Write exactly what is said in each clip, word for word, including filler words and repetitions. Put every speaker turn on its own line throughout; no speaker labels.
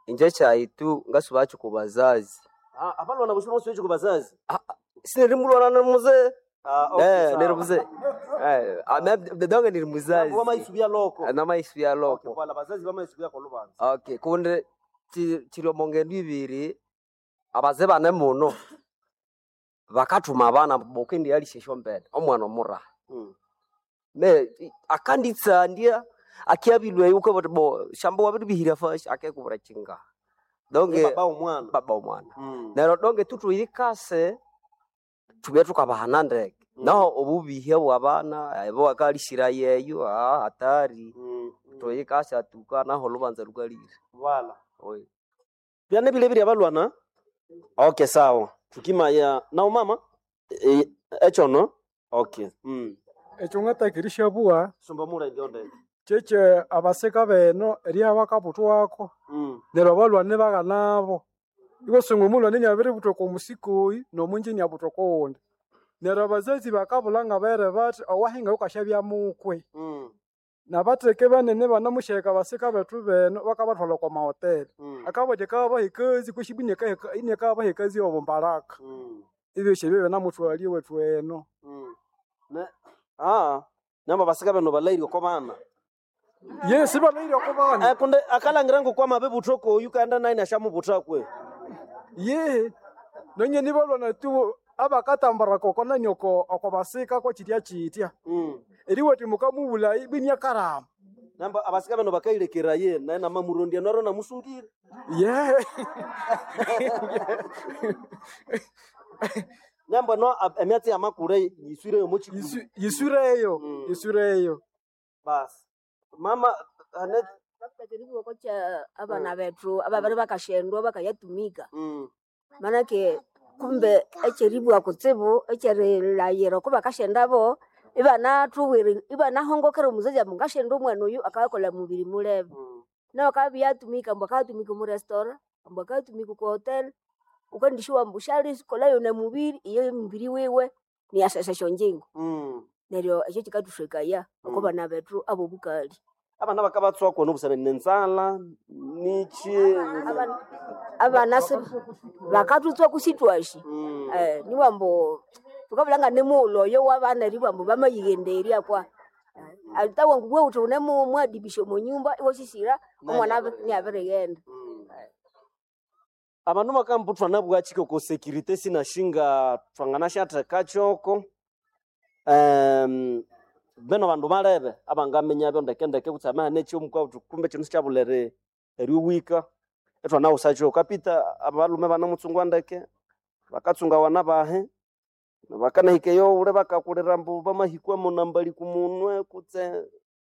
inje chaitu ngasubacho kubazazi.
Ah, apalo na bushimo swecho kubazazi.
Ah, sine mulwana na mzee.
Ah, okay.
Eh, nero mzee. Eh, ama bedonga ni muzazi.
Wama isubia loko.
Na maisubia loko.
Okay, wala bazazi wama isubia ko lubanza.
Okay, kunde chilo mongendu ibiri abaze bane muno. Bakatuma abana bokendi yali shesho mbere. Omwana omura.
Mm.
Me akanditsa ndia akiabilwe yuko bo shambo wabidu bihira fash akekubura chinga. Donge
baba omwana.
Baba omwana.
Mm.
Nero donge tutu irikase tubetu kabahana ndege. Mm. Naho obubihe bwabana abo akalishira yeyo ah hatari. Mm. Toyikase atuka naho lubanza lugalire.
Wala.
Oi.
Byane bile bile abalwana. Okay, sawa. Tukima ya na mama e, echo no. Okay. Mm.
Echo ngatakirisha bua
Sumba mura ndonde.
cheche abaseka beno eri abakabutu wako.
Mm.
Nero balwane baga nabo. Iko sungumulwa ninya bere butoko musikoyi no munje nya butoko wonde. Nero abazazi bakabulanga bere bati awahinga ukashabya mukwe.
Mm.
Nabateke banene banamusheka baseka betu beno bakabatwala kwa mahoteli. Mm. Akaboje kaba hikazi kushibinye ka ine kaba hikazi obombaraka. Mm. Ibyo shebe banamutwaliye wetu eno.
Mm. Ne ah namba baseka beno balairi ko bana.
Yes, balairi ko bana.
Eh kunde akalangirango kwa mabe butoko yukanda nine ashamu butakwe.
Ye nonye nibalwana tu abakatambara kokona nyoko akobasika ko chitia chitia. Mm. Eriwe timukamubula ibinya karama.
Namba abasika beno bakairekera ye na na mamurondi naro na musungire.
Yeah.
Namba no emyati amakure yisure yo muchi.
Yisure yo, yisure yo.
Bas. Mama anet
bakatiribu kocha abana betru ababari bakashendwa bakayatumika. Mm. Manake kumbe echeribu akutsebu echerlayero kuba kashendabo ibana tuwiri ibana hongokera umuzazi mungashendo mwana uyu akakola mubiri mulebe. Mm. Na bakabiyatumika mbakatumika mu restaurant mbakatumika ku hotel ukandishwa mbushari kola yo na mubiri iyo mubiri wewe ni asasasho njingo. Mm. Neryo echo kikatushekaya uko bana betru abo bukali.
Abana bakabatswa ko nobusana nenzala nichi
abana abana se bakatutswa kusitwashi. Mm. Eh niwambo tukabulanga nemulo yo wabana ribambo bamayigenderi akwa alitawa ngubwe utone mu mwadibisho mu nyumba iwo sisira omwana ni aberegenda. Mm.
Abantu makambutwa nabwa chiko ko security sina shinga twangana shatra kachoko. Um beno bandu malebe abangamenya byo ndeke ndeke kutsama nechi omukwa kumbe chinu chabulere eri wika etwa nawo sacho kapita abalume bana mutsungwa ndeke bakatsunga wana bahe bakana hikeyo ure bakakulera mbu bamahikwa munambali kumunwe kutse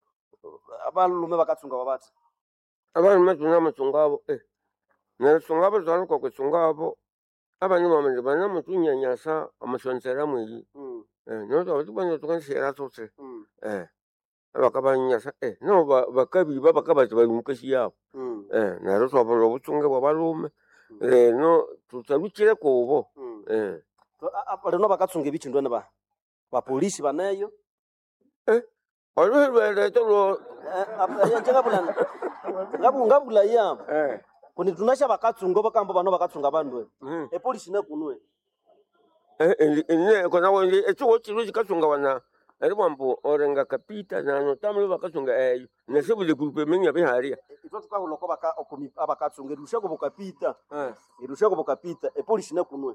abalume bakatsunga babati
abalume tuna mutungabo eh na tsungabo zalo ko kutsungabo abanyu bamenye bana mutunyanyasa amasonsera mwi. Mm. Eh no to tubanye tukanshera tsotse. Mm. Eh abakabanyasa eh no bakabi babakabaza bamukashi yabo. Mm. Eh na roso abalo butunge babalume. Eh no tutabukire kobo. Mm. Eh
apale no bakatsunga bichindo ne ba ba polisi banayo.
Eh alo bele to
eh njenga bulana ngabu ngabula yam. Eh kuni tunasha bakatsunga bakambo bano bakatsunga bandwe. Mm. E polisi na kunwe.
Eh eh kona wonje echo chiru chikasunga wana eri mwambo orenga kapita na no tamwe bakasunga eh nesebule groupe menya biharia
ito tukahulo ko baka okomi abakatsunga rusha ko bokapita eh rusha ko bokapita e police na kunwe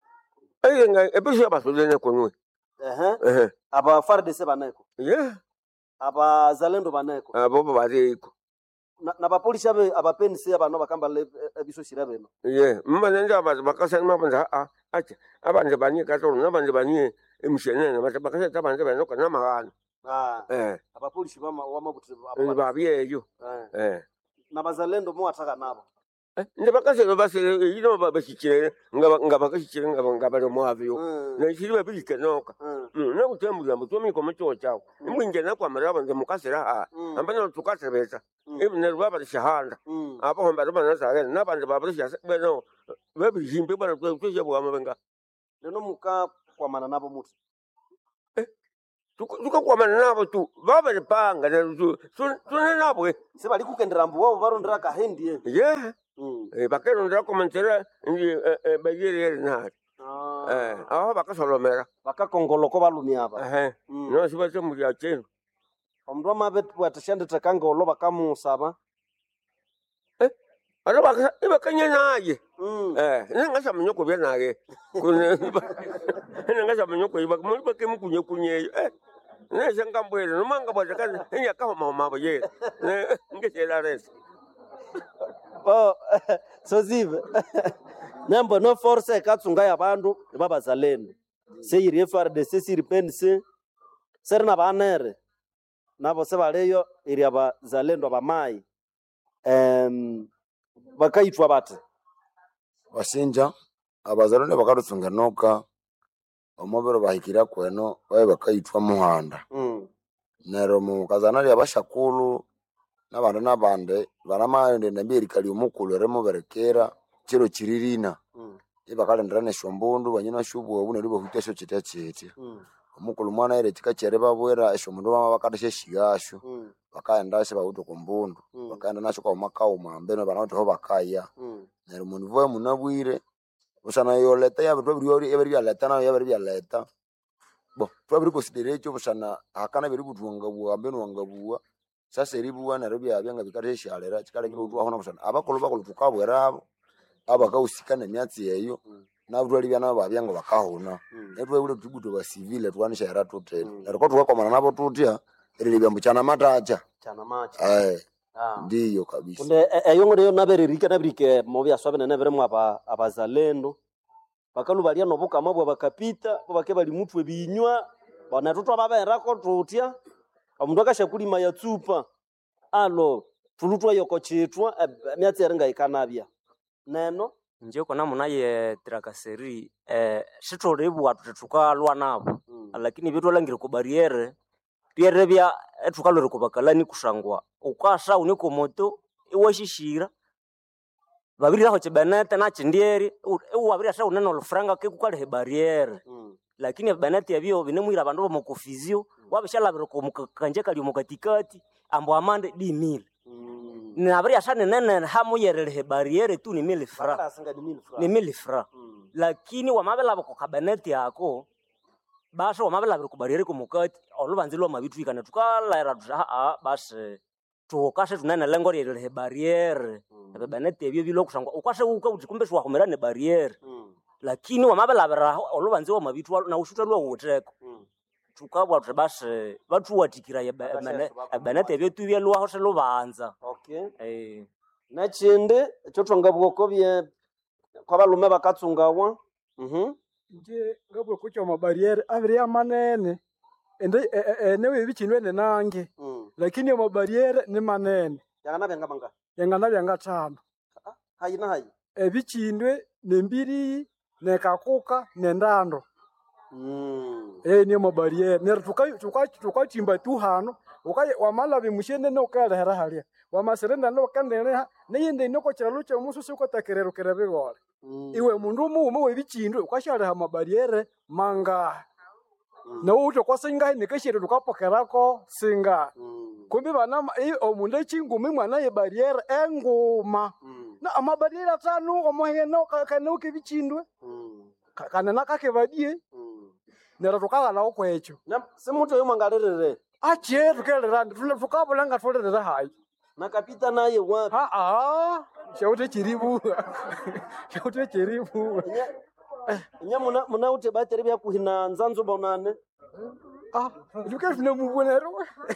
eh nga e police abasole na kunwe
eh eh aba fardese baneko
yeah
aba zalendo baneko
abo babazeko
na na ba police abe abapenise abano bakamba ebiso shirabeno
yeah mama nenda abaza bakasana mabanza a acha abanje banye katoro nabanje banye emshenene bakasana tabanje bano kana mahana
ah eh aba police bama wamabuti
aba babyeyo eh
na bazalendo mo ataka nabo
nde bakaselo basele yino babashikire ngaba ngaba kashikire ngaba ngaba lo mwavyo na shiri babike noka na kutembula mutumi ko mucho chao mwinge na kwa maraba nge mukasera ha ambana tukasebeza ibne rubaba shahanda aba homba ruba na sare na bande babri shasa beno babi jimbe bana kuje bwa mabenga
leno muka kwa mana nabo muti
eh tuka kwa mana nabo tu baba le panga na tu tu nabo
se bali kukendera mbu wao barondera ka hendi
yeah
Mm.
Eh, bakerondera komensera ndi bagire yeri nari.
Ah.
Eh, aho bakasolomera.
Bakakongoloko balumi aba.
Eh.
Mm.
No sibache mu ya chero.
Omundu amabe bwatashande kangolo bakamusaba.
Eh. Alo baka ibakanya naye.
Mm.
Eh, ningasa mnyoko bya naye. Kune ningasa mnyoko iba mu bake mu kunye kunye. Eh. Nese ngambwele no manga bwa kana nya ka mama mama ye. Ngechela res.
Oh, so zive. Nembo no force katsunga yabandu babazalendo. Seyiri F R D C siri pense. Serna banere. Nabo se baleyo iri abazalendo abamai. Em bakaitwa bati.
Basinja abazalendo bakadutsunga noka omobero bahikira kweno baye bakaitwa muhanda.
Mm.
Nero mu kazanali abashakulu n'abantu n'abande baramayende nambiri kali umukulu remo berekera kiro kiririna.
Mm.
Ibakalendera shombundu banyina shubu obune libo hutesho chita chiti.
Mm.
Omukulu mwana ere tikachere babwera eshomundu bama bakadeshe shigasho.
Mm.
Bakaenda se bawuto kumbundu.
Mm.
Bakaenda nasho kwa makao mambeno banato ho bakaya.
Mm.
Nero mundu voye munabwire usana yoleta ya bitwa biri ebiri byaleta na yabiri byaleta. Bo twabiri consider echo busana hakana biri butunga bwa mbeno wangabuwa. Sasa eribuwa na robya byanga bikare shalera kikale kiro twa hona busana abakolo bakolo tukabwera abakausikana myatsi yeyo nabutwali byana babyango bakahona netwe ule tubuto ba civil twanisha era tutene neriko tukakomana nabo tutya erili bya mchana matacha
Chana machi.
eh
Ah.
ndiyo kabisa
Kunde eyongore nabererika nabirike mobi aswabe nene mu aba abazalendo. Bakalu balia nobuka mabwa bakapita bake bali mutwe binywa bana tutwa babera ko tutya. Omundu akashakulima ya tsupa. Alo tulutwa yoko chitwa myatsi yarenga ikanabya. Neno
nje kona munaye trakaseri eh sitolebwa tutukalwa nabo
Mm.
lakini bitu langire ku barriere riere bya etukalore ku bakalani kusangwa ukasha uniko moto iwashishira babiri aho chebenete na chindieri u babiri asha uneno lufranga ke kukale barriere
Mm.
lakini benete yabyo binemwira abandu bo mukofizio wabishalabire ku mukanje kali mukatikati ambo amande di mil
Mm.
na babiri asha nene hamuyerere barriere tu ni mil fra
Bakala singa di mil fra.
ni mil fra
Mm.
lakini wamabelabo ku cabinet yako basho wamabelabo ku barriere ku mukati olubanzilo mabitu ikana tukalaira tuha a base tukashe tunene lengo lye barriere
Mm.
cabinet ebyo bilo kusangwa ukashe uka uti kumbe shwa kumera ne barriere
Mm.
lakini wamabelabo olubanzilo mabitu na ushuta lwa uteko
Mm.
tukabwa base batu watikira ya cabinet ebyo tubye lwa hose lubanza
Okay.
eh
Nachinde ekyo twanga bwoko bye kwa balume bakatsungawa. Mhm.
nje ngabwe kucho mabariere abiri amanene ende e- e- enewe bichinwe nenange
Mm.
lakini mabariere ni manene
Yangana benga banga.
yangana byanga tano
Hayi na hayi.
ebichindwe nembiri nekakuka nendando
Mm.
eh ni mabariere nero tuka tuka tukachimba tu hano ukaye wamala bimushende no kalehera halia wamaserenda no kandele neyende no ko chalo cha musu suko takerero kerabigore
Mm.
iwe mundu mumu webichindwe ukashara mabariere manga
Mm.
na uto kwa singa ni kashire tukapokerako singa
Mm.
kumbe bana i omunde chingumi mwana ye barriere enguma
Mm.
na amabariere atano omoheno kana ukibichindwe
Mm.
kana nakake badie
Mm.
nero tukala okwecho
Na semuntu yo mangalerere.
ache tukelera tukabulanga tolerera hayi
Nakapita naye wapi?
ha ah shaute chiribu shaute chiribu
Nya muna muna ute batere bya kuhina nzanzo bonane.
ah tukefuna mubonero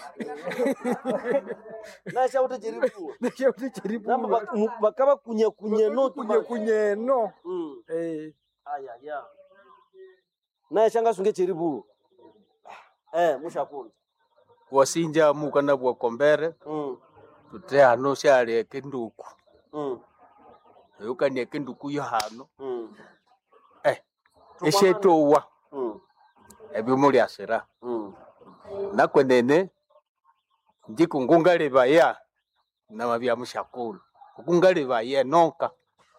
Na shaute jiribu.
shaute chiribu
Namba bak- mu- bakaba kunye kunye no
kunye kunye no
Mm.
eh
Aya ya. Na shanga sunge jiribu. Eh mushakunda.
wasinja mukana bwa kombere
Mm.
tute hano shale kinduku
Mm.
yukanie kinduku yo hano
Mm.
eh eshetowa
Mm.
ebimuli asira
Mm.
nakwenene njikungungale baya na mabya mushakulu kungale baya nonka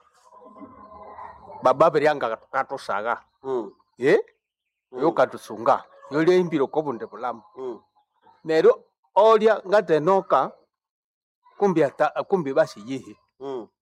baba beryanga katosaga
Mm.
eh yokatusunga yole imbiro kobunde bulamu
Mm.
nero olya ngate noka kumbi ata kumbi basi yihi
Mm.